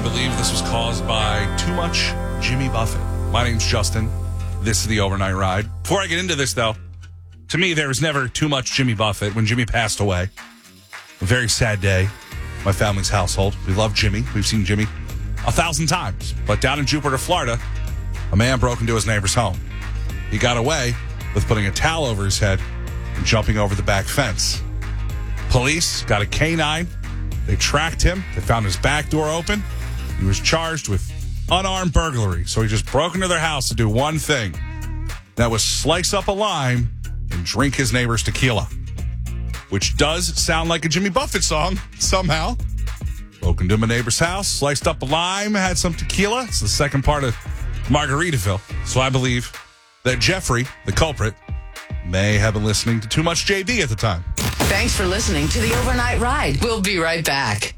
believe this was caused by too much Jimmy Buffett. My name's Justin. This is the Overnight Ride. Before I get into this, though, to me, there was never too much Jimmy Buffett when Jimmy passed away. A very sad day. My family's household. We love Jimmy. We've seen Jimmy 1,000 times. But down in Jupiter, Florida, a man broke into his neighbor's home. He got away with putting a towel over his head and jumping over the back fence. Police got a canine. They tracked him. They found his back door open. He was charged with unarmed burglary. So he just broke into their house to do one thing. That was slice up a lime and drink his neighbor's tequila. Which does sound like a Jimmy Buffett song, somehow. Broke into my neighbor's house, sliced up a lime, had some tequila. It's the second part of Margaritaville. So I believe that Jeffrey, the culprit, may have been listening to too much JB at the time. Thanks for listening to the Overnight Ride. We'll be right back.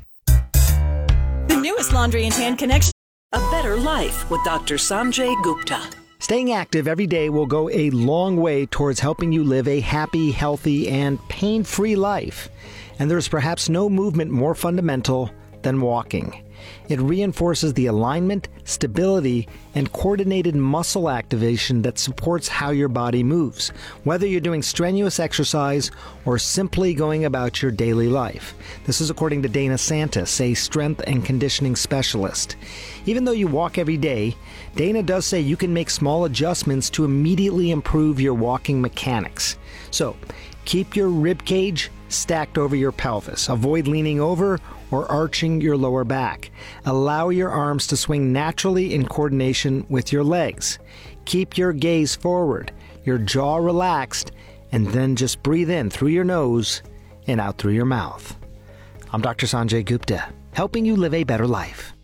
The newest Laundry and Tan Connection. A better life with Dr. Sanjay Gupta. Staying active every day will go a long way towards helping you live a happy, healthy, and pain-free life. And there's perhaps no movement more fundamental than walking. It reinforces the alignment, stability, and coordinated muscle activation that supports how your body moves, whether you're doing strenuous exercise or simply going about your daily life. This is according to Dana Santis, a strength and conditioning specialist. Even though you walk every day, Dana does say you can make small adjustments to immediately improve your walking mechanics. So, keep your rib cage stacked over your pelvis. Avoid leaning over or arching your lower back. Allow your arms to swing naturally in coordination with your legs. Keep your gaze forward, your jaw relaxed, and then just breathe in through your nose and out through your mouth. I'm Dr. Sanjay Gupta, helping you live a better life.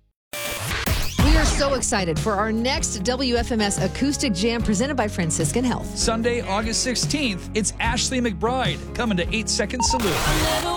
We are so excited for our next WFMS Acoustic Jam presented by Franciscan Health. Sunday, August 16th, it's Ashley McBride coming to 8 Second Salute.